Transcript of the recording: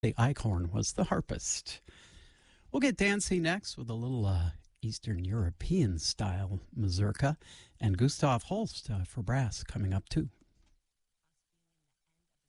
The Eichhorn was the harpist. We'll get dancey next with a little Eastern European style mazurka, and Gustav Holst for brass coming up too.